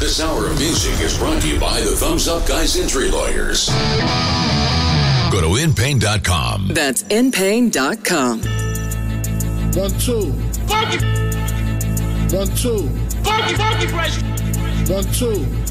This hour of music is brought to you by the Thumbs Up Guys Injury Lawyers. Go to InPain.com. That's InPain.com. 1, 2. Funky. 1, 2. Funky fresh. 1, 2.